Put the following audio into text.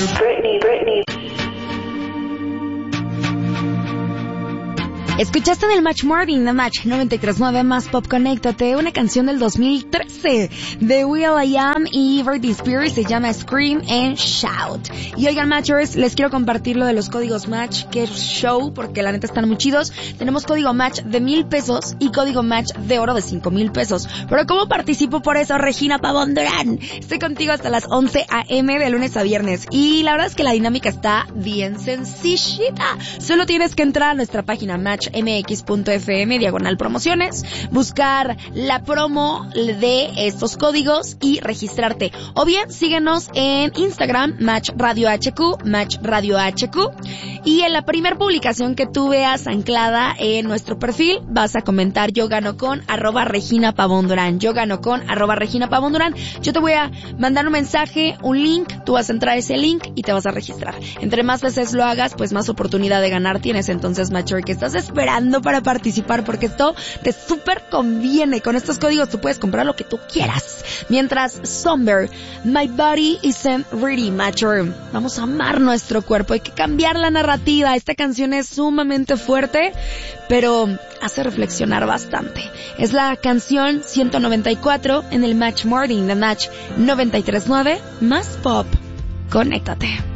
Britney. Escuchaste en el Match Morning, The Match 93.9 más Pop Conéctate, una canción del 2013 de will.i.am y Britney Spears, se llama Scream and Shout. Y oigan, Matchers, les quiero compartir lo de los códigos Match, que es show, porque la neta están muy chidos. Tenemos código Match de 1,000 pesos y código Match de oro de 5,000 pesos. Pero ¿cómo participo por eso? Regina Pavón Durán. Estoy contigo hasta las 11 a.m. de lunes a viernes. Y la verdad es que la dinámica está bien sencillita. Solo tienes que entrar a nuestra página matchmx.fm/promociones, buscar la promo de estos códigos y registrarte. O bien síguenos en Instagram, Match Radio HQ, Match Radio HQ. Y en la primera publicación que tú veas anclada en nuestro perfil, vas a comentar yo gano con @Regina Pavón Durán. Yo gano con @Regina Pavón Durán. Yo te voy a mandar un mensaje, un link, tú vas a entrar a ese link y te vas a registrar. Entre más veces lo hagas, pues más oportunidad de ganar tienes. Entonces, Matcher, ¿qué estás esperando para participar? Porque esto te súper conviene. Con estos códigos tú puedes comprar lo que tú quieras. Mientras Somber, My Body Isn't Ready, Matcher. Vamos a amar nuestro cuerpo. Hay que cambiar la narrativa. Esta canción es sumamente fuerte, pero hace reflexionar bastante. Es la canción 194 en el Match Morning, The Match 93.9 más Pop. Conéctate.